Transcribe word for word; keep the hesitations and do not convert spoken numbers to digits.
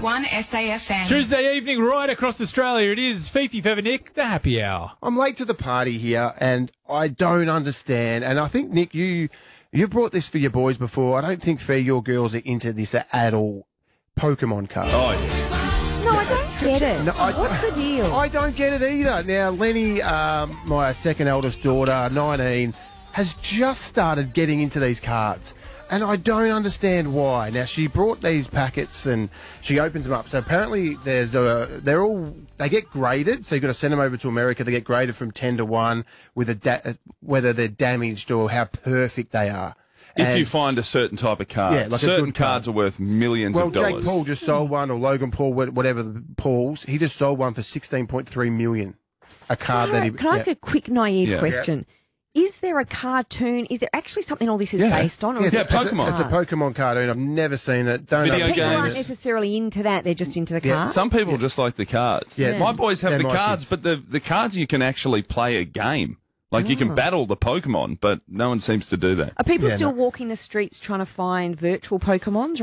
one S A F M. Tuesday evening, right across Australia, it is Fifi Feather Nick, the happy hour. I'm late to the party here, and I don't understand. And I think, Nick, you, you've brought this for your boys before. I don't think, Fee, your girls are into this at all. Pokemon cards. Oh, yeah. No, I don't get it. No, I- What's the deal? I don't get it either. Now, Lenny, um, my second eldest daughter, nineteen, has just started getting into these cards. And I don't understand why. Now, she brought these packets and she opens them up. So apparently there's a, they're all, they get graded. So you've got to send them over to America. They get graded from ten to one with a da- whether they're damaged or how perfect they are. If And- you find a certain type of card, Yeah, like a certain good card. cards are worth millions Well, of dollars. Jake Paul just sold one, or Logan Paul, wh- whatever the Paul's. He just sold one for sixteen point three million. A card that he. Can I ask yeah. a quick naive Yeah. question? Is there a cartoon? Is there actually something all this is Yeah. based on? Or Yes, is Yeah, it it's, a, Pokemon. it's a Pokemon cartoon. I've never seen it. Don't Video know. People aren't games. necessarily into that. They're just into the Yeah, card. Some people just like the cards. Yeah. My boys have They're the my cards, kids. but the, the cards you can actually play a game. Like you can battle the Pokemon, but no one seems to do that. Are people Yeah, still no. walking the streets trying to find virtual Pokemons?